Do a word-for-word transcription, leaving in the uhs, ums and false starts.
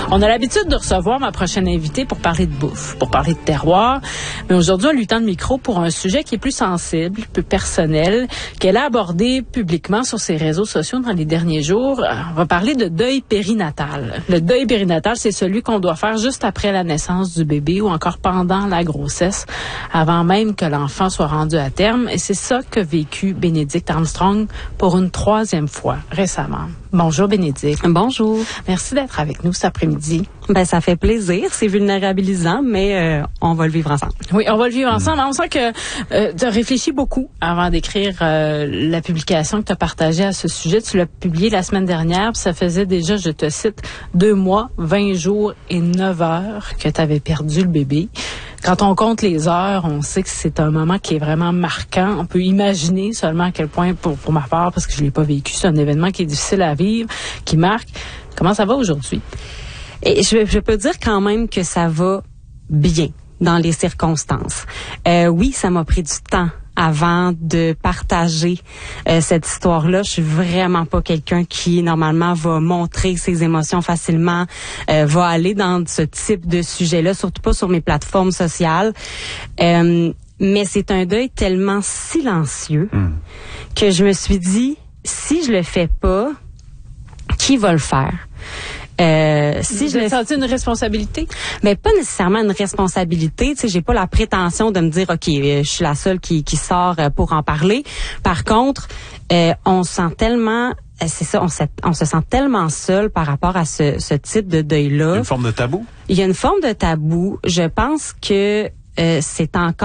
On a l'habitude de recevoir ma prochaine invitée pour parler de bouffe, pour parler de terroir. Mais aujourd'hui, on lui tend le micro pour un sujet qui est plus sensible, plus personnel, qu'elle a abordé publiquement sur ses réseaux sociaux dans les derniers jours. On va parler de deuil périnatal. Le deuil périnatal, c'est celui qu'on doit faire juste après la naissance du bébé ou encore pendant la grossesse, avant même que l'enfant soit rendu à terme. Et c'est ça qu'a vécu Bénédicte Armstrong pour une troisième fois récemment. Bonjour Bénédicte. Bonjour. Merci d'être avec nous cet après-midi. Ben ça fait plaisir, c'est vulnérabilisant, mais euh, on va le vivre ensemble. Oui, on va le vivre ensemble. On sent que euh, tu as réfléchi beaucoup avant d'écrire euh, la publication que tu as partagée à ce sujet. Tu l'as publiée la semaine dernière, puis ça faisait déjà, je te cite, deux mois, vingt jours et neuf heures que tu avais perdu le bébé. Quand on compte les heures, on sait que c'est un moment qui est vraiment marquant. On peut imaginer seulement à quel point, pour, pour ma part, parce que je l'ai pas vécu, c'est un événement qui est difficile à vivre, qui marque. Comment ça va aujourd'hui? Et je, je peux dire quand même que ça va bien dans les circonstances. Euh, oui, ça m'a pris du temps avant de partager euh, cette histoire-là. Je suis vraiment pas quelqu'un qui, normalement, va montrer ses émotions facilement, euh, va aller dans ce type de sujet-là, surtout pas sur mes plateformes sociales. Euh, mais c'est un deuil tellement silencieux mmh. que je me suis dit, si je le fais pas, qui va le faire? Euh, si Vous je avez senti une responsabilité? Mais pas nécessairement une responsabilité. Tu sais, j'ai pas la prétention de me dire, ok, je suis la seule qui qui sort pour en parler. Par contre, euh, on sent tellement, c'est ça, on se, on se sent tellement seul par rapport à ce, ce type de deuil-là. Il y a une forme de tabou. Il y a une forme de tabou. Je pense que euh, c'est encore